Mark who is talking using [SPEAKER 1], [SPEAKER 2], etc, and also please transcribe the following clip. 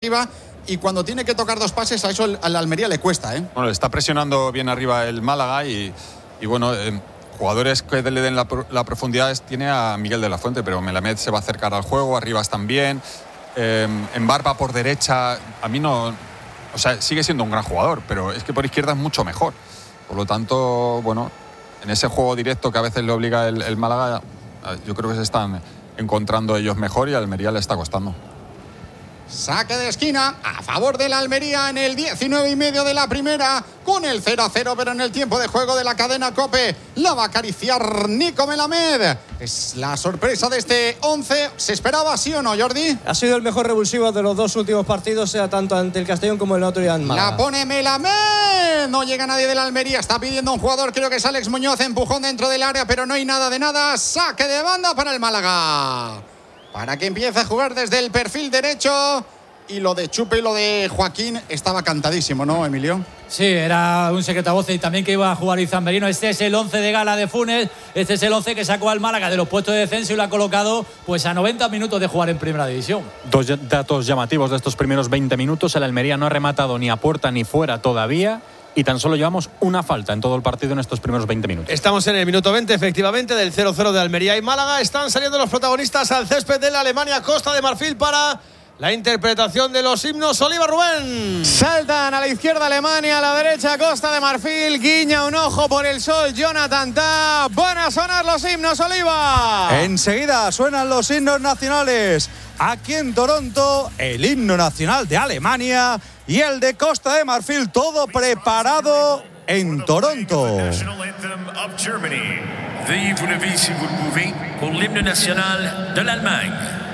[SPEAKER 1] arriba, y cuando tiene que tocar dos pases, a eso al Almería le cuesta, ¿eh?
[SPEAKER 2] Bueno, está presionando bien arriba el Málaga y bueno, jugadores que le den la profundidad tiene a Miguel de la Fuente, pero Melamed se va a acercar al juego, arriba están bien. En Barba por derecha, a mí no... O sea, sigue siendo un gran jugador, pero es que por izquierda es mucho mejor. Por lo tanto, bueno, en ese juego directo que a veces le obliga el Málaga, yo creo que se están encontrando ellos mejor y a Almería le está costando.
[SPEAKER 1] Saque de esquina a favor de la Almería en el 19,5 de la primera, con el 0-0, pero en el tiempo de juego de la cadena COPE la va a acariciar Nico Melamed. Es la sorpresa de este 11. ¿Se esperaba, sí o no, Jordi?
[SPEAKER 3] Ha sido el mejor revulsivo de los dos últimos partidos, sea tanto ante el Castellón como el otro día en Málaga.
[SPEAKER 1] La pone Melamed. No llega nadie de la Almería. Está pidiendo un jugador, creo que es Alex Muñoz, empujón dentro del área, pero no hay nada de nada. Saque de banda para el Málaga, para que empiece a jugar desde el perfil derecho. Y lo de Chupe y lo de Joaquín estaba cantadísimo, ¿no, Emilio?
[SPEAKER 4] Sí, era un secreto a voces y también que iba a jugar Izan Merino. Este es el 11 de gala de Funes. Este es el 11 que sacó al Málaga de los puestos de descenso y lo ha colocado pues a 90 minutos de jugar en Primera División.
[SPEAKER 5] Dos datos llamativos de estos primeros 20 minutos. El Almería no ha rematado ni a puerta ni fuera todavía. Y tan solo llevamos una falta en todo el partido en estos primeros 20 minutos.
[SPEAKER 6] Estamos en el minuto 20, efectivamente, del 0-0 de Almería y Málaga. Están saliendo los protagonistas al césped de la Alemania, Costa de Marfil, para la interpretación de los himnos. Oliva, Rubén.
[SPEAKER 7] Saltan a la izquierda Alemania, a la derecha Costa de Marfil. Guiña un ojo por el sol Jonathan Tah. Van a sonar los himnos, Oliva.
[SPEAKER 8] Enseguida suenan los himnos nacionales. Aquí en Toronto, el himno nacional de Alemania y el de Costa de Marfil, todo preparado en Toronto.
[SPEAKER 9] Veuillez vous lever si vous le pouvez pour l'hymne national de l'Allemagne.